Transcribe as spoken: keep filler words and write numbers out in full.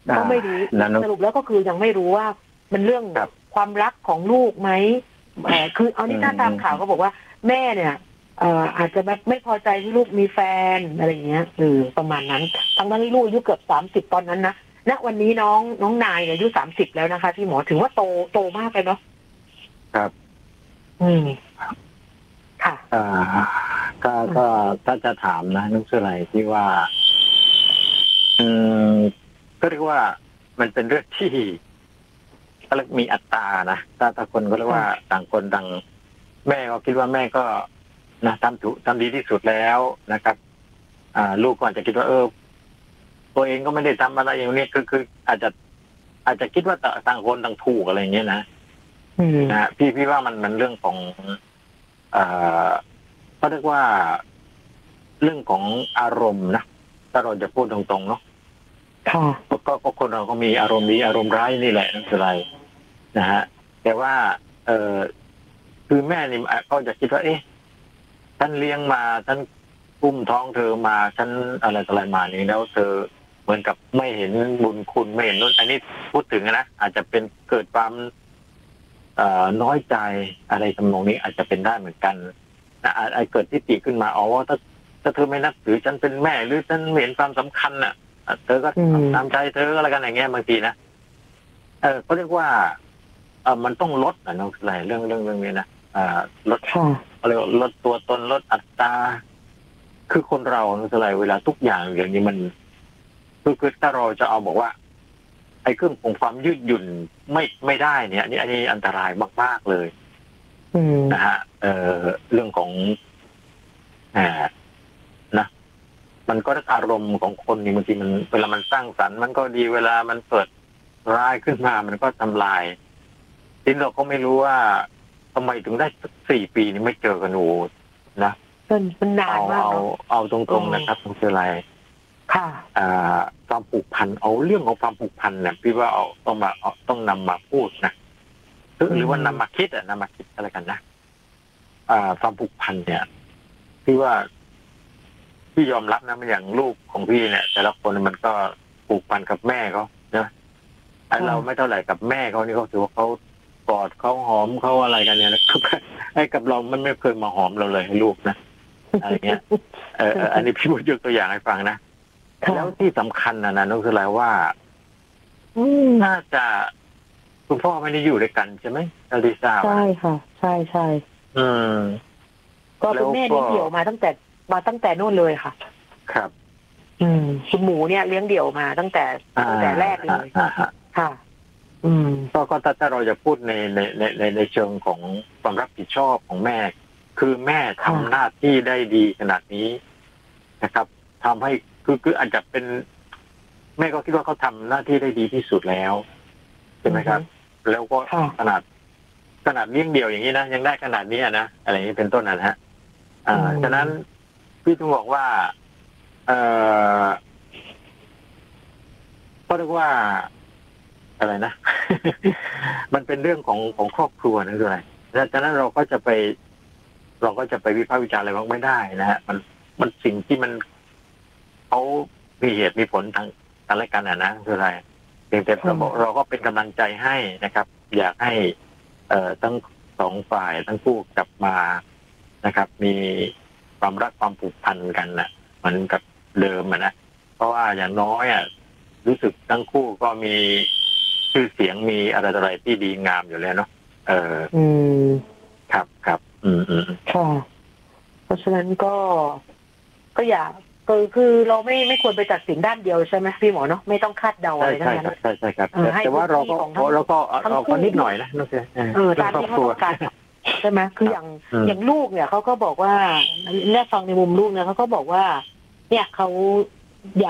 ก็ไม่รู้สรุปแล้วก็คือยังไม่รู้ว่ามันเรื่องความรักของลูกไหมเอ่อคือเอานี่ถ้าตามข่าวก็บอกว่าแม่เนี่ยเอ่ออาจจะแบบไม่พอใจที่ลูกมีแฟนอะไรอย่างเงี้ยเออประมาณนั้นทั้งนั้นลูกอายุเกือบสามสิบตอนนั้นนะณวันนี้น้องน้องนายอายุสามสิบแล้วนะคะที่หมอถือว่าโตโตมากเลยเนาะครับอืมค่ะอ่าก็ก็ถ้าจะถามนะนึกอะไรที่ว่าอืมก็เรียกว่ามันเป็นเรื่องที่ก็มีอัตรานะถ้าถ้าคนก็เรียกว่าต่างคนต่างแม่ก็คิดว่าแม่ก็นะทำถูกทำดีที่สุดแล้วนะครับ อ่า ลูกก็อาจจะคิดว่าเออตัวเองก็ไม่ได้ทำอะไรอย่างนี้คือคืออาจจะอาจจะคิดว่าต่างคนต่างถูกอะไรอย่างเงี้ยนะนะพี่พี่ว่ามันมันเรื่องของอ่าก็เรียกว่าเรื่องของอารมณ์นะถ้าเราจะพูดตรงๆเนาะก็ก็คนเราก็มีอารมณ์ดีอารมณ์ร้ายนี่แหละนั่นคืออะไรนะฮะแต่ว่าเออคือแม่นี่ก็จะคิดว่าเอ๊ะท่านเลี้ยงมาท่านอุ้มท้องเธอมาฉันอะไรอะไรมานี้แล้วเธอเหมือนกับไม่เห็นบุญคุณไม่เห็นนู่นอันนี้พูดถึงนะอาจจะเป็นเกิดความน้อยใจอะไรทำนองนี้อาจจะเป็นได้เหมือนกันนะไอ้เกิดทิฏฐิขึ้นมาอ๋อถ้าถ้าเธอไม่นับถือฉันเป็นแม่หรือฉันเห็นความสำคัญน่ะเธอก็ตามใจเธออะไรกันอย่างเงี้ยบางทีนะเออเขาเรียกว่าเออมันต้องลดนะน้องอะไรเรื่องเรื่องเรื่องนี้นะอ่าลดอะไรลดตัวตนลดอัตราคือคนเราอะไรเวลาทุกอย่างอย่างนี้มันคือคือถ้าเราจะเอาบอกว่าไอ้เครื่องของความยืดหยุ่นไม่ไม่ได้เนี่ยนี่อันนี้อันตรายมากๆเลยนะฮะเอ่อเรื่องของอ่านะมันก็อารมณ์ของคนนี่บางทีมันเวลามันสร้างสรรค์มันก็ดีเวลามันเปิดร้ายขึ้นมามันก็ทำลายทีเราก็ไม่รู้ว่าทำไมถึงได้สี่ปีนี้ไม่เจอกันหนูนะมันนานมากเอาเอาตรงๆนะครับมันคืออะไรค่ะอ่าความผูกพันเอาเรื่องของความผูกพันเนี่ยพี่ว่าเอาต้องมาต้องนำมาพูดนะหรือว่านำมาคิดอ่ะนำมาคิดอะไรกันนะอ่าความผูกพันเนี่ยพี่ว่าพี่ยอมรับนะมันอย่างลูกของพี่เนี่ยแต่ละคนมันก็ผูกพันกับแม่เขาเนะไอเราไม่เท่าไหร่กับแม่เขานี่เขาถือว่าเขากอดเขาหอมเขาอะไรกันเนี่ยนะไอ้กับเรามันไม่เคยมาหอมเราเลยให้ลูกนะอะไรเงี้ยเอออันนี้พี่พูดยกตัวอย่างให้ฟังนะแล้วที่สำคัญนะนะนั่นคืออะไรว่าน่าจะคุณพ่อไม่ได้อยู่ด้วยกันใช่ไหมเราดีทราบใช่ค่ะใช่ใช่อืมก็คุณแม่เลี้ยงเดี่ยวมาตั้งแต่มาตั้งแต่นู่นเลยค่ะครับอืมคุณหมูเนี่ยเลี้ยงเดี่ยวมาตั้งแต่ตั้งแต่แรกเลยค่ะอืมก็ก็ถ้าเราจะพูดในในในในเชิงของความรับผิดชอบของแม่คือแม่ทำหน้าที่ได้ดีขนาดนี้นะครับทำให้คือคืออาจจะเป็นแม่ก็คิดว่าเขาทำหน้าที่ได้ดีที่สุดแล้วใช่ไหมครับแล้วก็ขนาดขนาดเลี้ยงเดี่ยวอย่างนี้นะยังได้ขนาดนี้นะอะไรอย่างนี้เป็นต้นนะฮะอ่าฉะนั้นพี่ต้องบอกว่าเอ่อก็เรียกว่าอะไรนะ มันเป็นเรื่องของของครอบครัวนั่นคืออะไรฉะนั้นเราก็จะไปเราก็จะไปวิพากษ์วิจารณ์อะไรบ้างไม่ได้นะฮะมันมันสิ่งที่มันเขามีเหตุมีผลทางกันและกันนะคืออะไรเพียงแต่เราเราก็เป็นกำลังใจให้นะครับอยากให้เอ่อทั้งสองฝ่ายทั้งคู่กลับมานะครับมีความรักความผูกพันกันนะเหมือนกับเดิมนะเพราะว่าอย่างน้อยอ่ะรู้สึกทั้งคู่ก็มีชื่อเสียงมีอะไรอะไรที่ดีงามอยู่แล้วเนาะเอออืมครับครับอืมอืมค่ะเพราะฉะนั้นก็ก็อยากคือคือเราไม่ไม่ควรไปตัดสินด้านเดียวใช่ไหมพี่หมอเนาะไม่ต้องคาดเดาอะไรทั้งนั้นใช่ใช่ครับแต่ว่าเราก็เราก็เราก็นิดหน่อยนะนั่นคือเออตามที่เขาต้องการใช่ไหมคืออย่างอย่างลูกเนี่ยเขาก็บอกว่าเนี่ยฟังในมุมลูกเนี่ยเขาก็บอกว่าเนี่ยเขาอยาก